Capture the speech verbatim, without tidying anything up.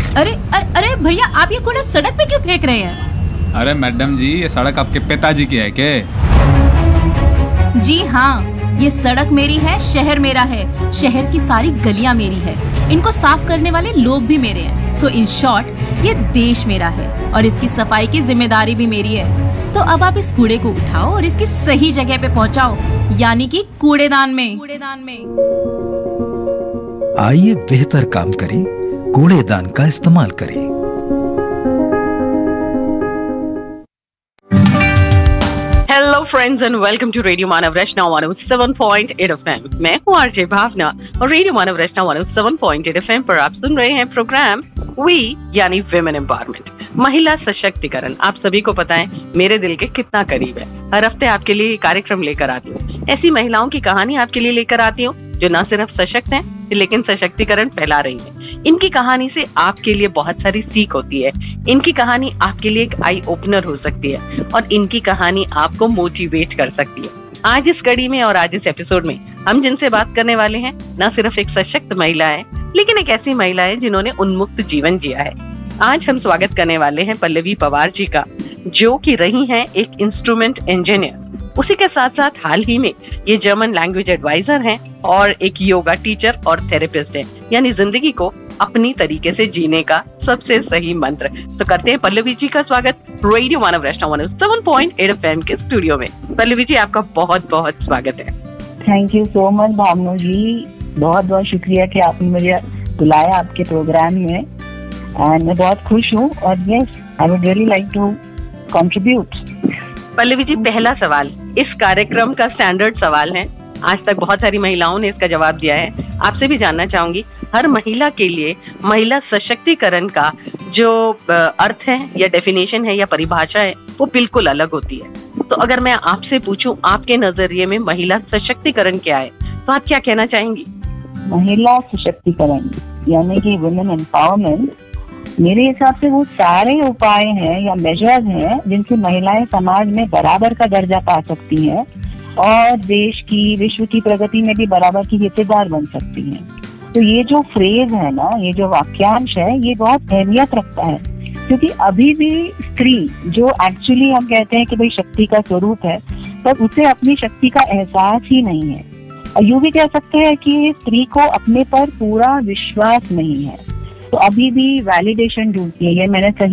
अरे अरे अरे भैया, आप ये कूड़ा सड़क पे क्यों फेंक रहे हैं? अरे मैडम जी, ये सड़क आपके पिताजी की है क्या? जी हाँ, ये सड़क मेरी है, शहर मेरा है, शहर की सारी गलियां मेरी है, इनको साफ करने वाले लोग भी मेरे हैं। सो इन शॉर्ट, ये देश मेरा है और इसकी सफाई की जिम्मेदारी भी मेरी है। तो अब आप इस कूड़े को उठाओ और इसकी सही जगह पे पहुंचाओ, यानी कि कूड़ेदान में। कूड़ेदान में आइए बेहतर काम करें, कूड़ेदान का इस्तेमाल करें। Hello friends and welcome to radio Manav Rachna one O seven point eight F M. मैं हूँ आरजे भावना और रेडियो मानव रचना one O seven point eight F M पर आप सुन रहे हैं प्रोग्राम वी यानी विमेन एम्पावरमेंट, महिला सशक्तिकरण। आप सभी को पता है मेरे दिल के कितना करीब है। हर हफ्ते आपके लिए कार्यक्रम लेकर आती हूँ, ऐसी महिलाओं की कहानी आपके लिए लेकर आती हूँ जो न सिर्फ सशक्त हैं लेकिन सशक्तिकरण फैला रही है। इनकी कहानी से आपके लिए बहुत सारी सीख होती है। इनकी कहानी आपके लिए एक आई ओपनर हो सकती है और इनकी कहानी आपको मोटिवेट कर सकती है। आज इस कड़ी में और आज इस एपिसोड में हम जिनसे बात करने वाले हैं न सिर्फ एक सशक्त महिला है लेकिन एक ऐसी महिला है जिन्होंने उन्मुक्त जीवन जिया है। आज हम स्वागत करने वाले हैं पल्लवी पवार जी का, जो कि रही हैं एक इंस्ट्रूमेंट इंजीनियर। उसी के साथ साथ हाल ही में ये जर्मन लैंग्वेज एडवाइजर हैं और एक योगा टीचर और थेरेपिस्ट हैं, यानी जिंदगी को अपनी तरीके से जीने का सबसे सही मंत्र। तो करते हैं पल्लवी जी का स्वागत रेडियो मानव रचना one O seven point eight F M के स्टूडियो में। पल्लवी जी, आपका बहुत बहुत स्वागत है। थैंक यू सो मच भावना जी, बहुत बहुत शुक्रिया कि आपने मुझे बुलाया आपके प्रोग्राम में एंड मैं बहुत खुश हूँ और yes I would really like to contribute. Pallavi ji, पहला सवाल इस कार्यक्रम का स्टैंडर्ड सवाल है, आज तक बहुत सारी महिलाओं ने इसका जवाब दिया है, आपसे भी जानना चाहूंगी। हर महिला के लिए महिला सशक्तिकरण का जो अर्थ है या डेफिनेशन है या परिभाषा है वो बिल्कुल अलग होती है। तो अगर मैं आपसे पूछूं आपके नजरिए में महिला सशक्तिकरण क्या है, तो आप क्या कहना चाहेंगी? महिला सशक्तिकरण यानी कि वुमेन एम्पावरमेंट, मेरे हिसाब से वो सारे उपाय हैं या मेजर्स हैं जिनसे महिलाएं समाज में बराबर का दर्जा पा सकती हैं और देश की, विश्व की प्रगति में भी बराबर की हिस्सेदार बन सकती हैं। तो ये जो फ्रेज है ना, ये जो वाक्यांश है, ये बहुत अहमियत रखता है क्योंकि अभी भी स्त्री जो एक्चुअली हम कहते हैं कि भाई शक्ति का स्वरूप है, पर उसे अपनी शक्ति का एहसास ही नहीं है। और यूं भी कह सकते हैं कि स्त्री को अपने पर पूरा विश्वास नहीं है, तो अभी भी वैलिडेशन ढूंढती है। ये मैंने सही